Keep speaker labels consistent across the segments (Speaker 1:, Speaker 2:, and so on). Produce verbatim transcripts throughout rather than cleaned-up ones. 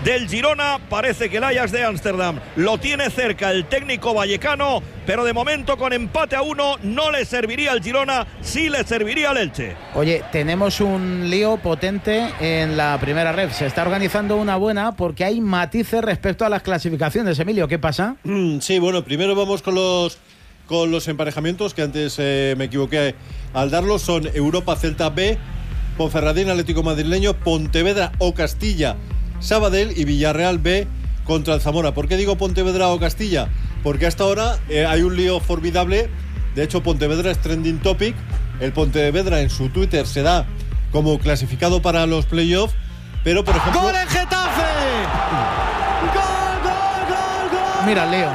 Speaker 1: del Girona. Parece que el Ajax de Ámsterdam lo tiene cerca el técnico vallecano, pero de momento con empate a uno no le serviría al Girona, sí le serviría al Elche.
Speaker 2: Oye, tenemos un lío potente en la primera red. Se está organizando una buena porque hay matices respecto a las clasificaciones. Emilio, ¿qué pasa?
Speaker 3: Mm, sí, bueno, primero vamos con los con los emparejamientos que antes eh, me equivoqué al darlos. Son Europa Celta B, Ponferradina Atlético Madrileño, Pontevedra o Castilla Sabadell y Villarreal B contra el Zamora. ¿Por qué digo Pontevedra o Castilla? Porque hasta ahora eh, hay un lío formidable. De hecho, Pontevedra es trending topic. El Pontevedra en su Twitter se da como clasificado para los playoffs, pero por ejemplo...
Speaker 4: ¡Gol en Getafe! ¡Gol, gol, gol, gol!
Speaker 2: Mira, Leo.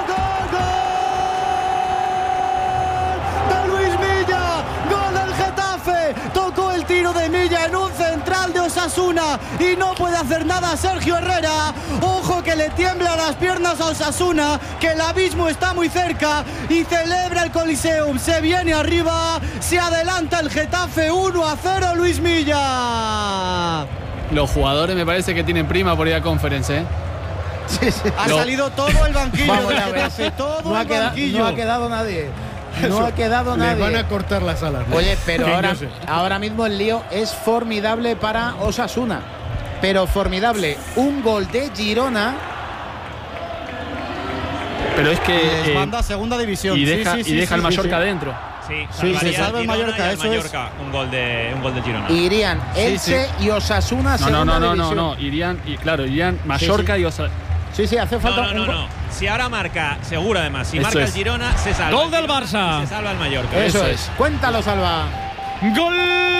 Speaker 4: De Milla en un central de Osasuna y no puede hacer nada Sergio Herrera. Ojo que le tiemblan las piernas a Osasuna, que el abismo está muy cerca y celebra el Coliseum. Se viene arriba, se adelanta el Getafe uno a cero. Luis Milla.
Speaker 5: Los jugadores me parece que tienen prima por ir a Conference, ¿eh?
Speaker 2: Sí, sí.
Speaker 4: Ha
Speaker 5: Lo...
Speaker 4: salido todo el banquillo.
Speaker 2: Vamos
Speaker 4: del
Speaker 2: a ver,
Speaker 4: Getafe, todo
Speaker 2: no, ha
Speaker 4: el
Speaker 2: quedado,
Speaker 4: banquillo.
Speaker 2: no ha quedado nadie. No Eso, ha quedado nadie.
Speaker 6: Le van a cortar las alas, ¿no?
Speaker 2: Oye, pero ahora,
Speaker 6: sé.
Speaker 2: ahora mismo el lío es formidable para Osasuna. Pero formidable. Un gol de Girona.
Speaker 5: Pero es que
Speaker 4: Les
Speaker 5: eh,
Speaker 4: manda a segunda división.
Speaker 5: y deja,
Speaker 4: sí, sí, sí,
Speaker 5: y deja
Speaker 4: sí,
Speaker 5: el
Speaker 4: sí,
Speaker 5: Mallorca
Speaker 4: sí.
Speaker 5: dentro.
Speaker 7: Sí,
Speaker 4: Sí, se salva el Mallorca, eso
Speaker 7: Mallorca, es un gol de un gol de Girona.
Speaker 2: Irían Elche
Speaker 5: Sí, sí.
Speaker 2: y Osasuna.
Speaker 5: No, no, no, no, no, no, irían y claro, irían Mallorca
Speaker 2: sí, sí.
Speaker 5: y Osasuna.
Speaker 2: Sí, sí, hace falta
Speaker 7: No, no,
Speaker 2: un
Speaker 7: no,
Speaker 2: gol.
Speaker 7: no. Si ahora marca, seguro además, si
Speaker 5: Eso
Speaker 7: marca
Speaker 5: es.
Speaker 7: el Girona, se salva.
Speaker 4: Gol del
Speaker 7: Girona
Speaker 4: Barça.
Speaker 7: y se salva el Mallorca.
Speaker 2: Eso,
Speaker 5: Eso
Speaker 2: es.
Speaker 5: es.
Speaker 2: Cuéntalo, Salva.
Speaker 4: ¡Gol!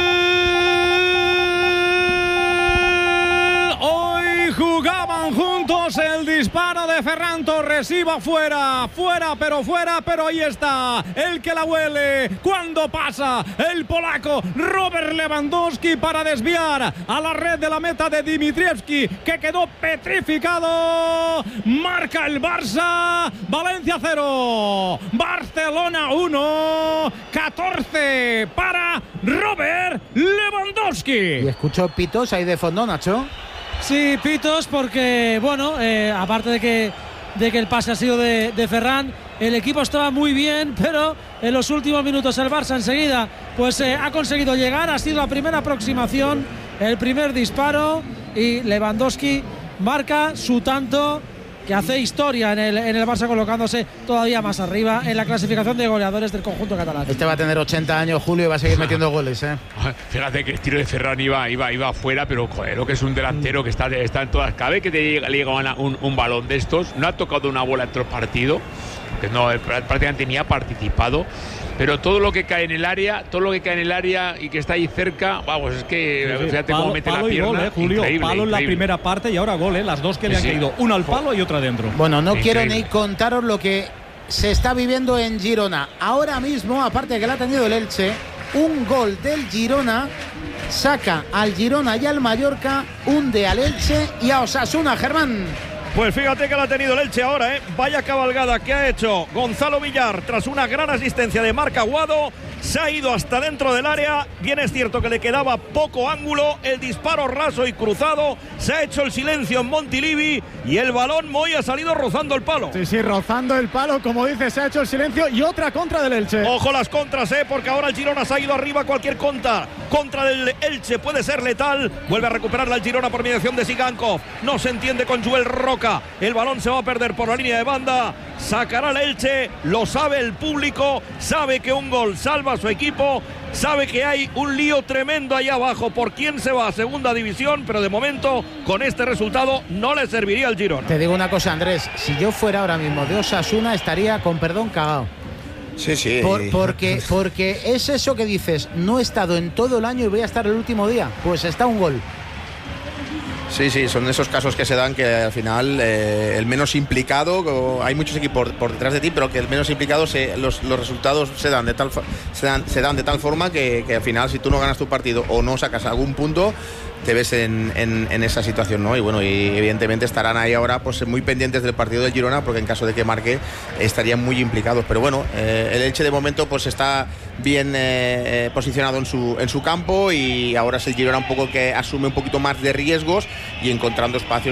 Speaker 4: Hoy jugaban juntos. El disparo de Ferran Torres iba fuera, fuera, pero fuera, pero ahí está el que la huele. Cuando pasa el polaco Robert Lewandowski para desviar a la red de la meta de Dimitrievski, que quedó petrificado. Marca el Barça. Valencia cero, Barcelona uno. catorce para Robert Lewandowski.
Speaker 2: Y escucho pitos ahí de fondo, Nacho.
Speaker 8: Sí, pitos, porque, bueno, eh, aparte de que, de que el pase ha sido de, de Ferran, el equipo estaba muy bien, pero en los últimos minutos el Barça enseguida pues eh, ha conseguido llegar, ha sido la primera aproximación, el primer disparo, y Lewandowski marca su tanto, que hace historia en el, en el Barça, colocándose todavía más arriba en la clasificación de goleadores del conjunto catalán.
Speaker 2: Este va a tener ochenta años, Julio, y va a seguir metiendo goles, ¿eh?
Speaker 9: Fíjate que el tiro de Ferran iba, iba, iba afuera, pero joder, lo que es un delantero que está, está en todas. Cada vez que te llega, le llega una, un, un balón de estos, no ha tocado una bola en todo el partido, que no, prácticamente ni ha participado. Pero todo lo que cae en el área, todo lo que cae en el área y que está ahí cerca, vamos, es que
Speaker 4: Sí, sí.
Speaker 9: fíjate
Speaker 4: Palo,
Speaker 9: cómo mete
Speaker 4: palo
Speaker 9: la pierna.
Speaker 4: y gol, eh, Julio,
Speaker 9: increíble,
Speaker 4: palo en la
Speaker 9: increíble.
Speaker 4: primera parte y ahora gol, eh, las dos que le
Speaker 9: Sí,
Speaker 4: han
Speaker 9: sí.
Speaker 4: caído, una al palo y otra dentro.
Speaker 2: Bueno, no
Speaker 9: Increíble.
Speaker 2: quiero ni contaros lo que se está viviendo en Girona. Ahora mismo, aparte de que le ha tenido el Elche, un gol del Girona saca al Girona y al Mallorca, hunde al Elche y a Osasuna, Germán.
Speaker 1: Pues fíjate que la ha tenido el Elche ahora, ¿eh? Vaya cabalgada que ha hecho Gonzalo Villar tras una gran asistencia de Marc Aguado. Se ha ido hasta dentro del área. Bien es cierto que le quedaba poco ángulo. El disparo raso y cruzado. Se ha hecho el silencio en Montilivi y el balón Moy ha salido rozando el palo.
Speaker 6: Sí, sí, rozando el palo, como dice, se ha hecho el silencio y otra contra del Elche.
Speaker 1: Ojo las contras, ¿eh? Porque ahora el Girona se ha ido arriba. Cualquier contra contra del Elche puede ser letal. Vuelve a recuperarla el Girona por mediación de Sigankov. No se entiende con Joel Roca. El balón se va a perder por la línea de banda. Sacará el Elche. Lo sabe el público. Sabe que un gol salva a su equipo. Sabe que hay un lío tremendo ahí abajo por quién se va a segunda división. Pero de momento, con este resultado, no le serviría al Girona.
Speaker 2: Te digo una cosa, Andrés. Si yo fuera ahora mismo de Osasuna, estaría, con perdón, cagado.
Speaker 10: Sí, sí.
Speaker 2: Por, porque, porque es eso que dices, no he estado en todo el año y voy a estar el último día. Pues está un gol.
Speaker 10: Sí, sí, son esos casos que se dan que al final eh, el menos implicado, hay muchos equipos por, por detrás de ti, pero que el menos implicado, se, los, los resultados se dan de tal, se dan, se dan de tal forma que, que al final, si tú no ganas tu partido o no sacas algún punto, te ves en, en, en esa situación, ¿no? Y bueno, y evidentemente estarán ahí ahora pues muy pendientes del partido del Girona, porque en caso de que marque estarían muy implicados. Pero bueno, eh, el Elche de momento pues está bien eh, posicionado en su, en su campo, y ahora es el Girona un poco que asume un poquito más de riesgos y encontrando espacios